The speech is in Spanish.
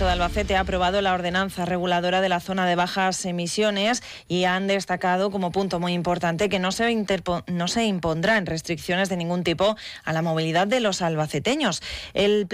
Ayuntamiento de Albacete ha aprobado la ordenanza reguladora de la zona de bajas emisiones y han destacado como punto muy importante que no se impondrán restricciones de ningún tipo a la movilidad de los albaceteños. El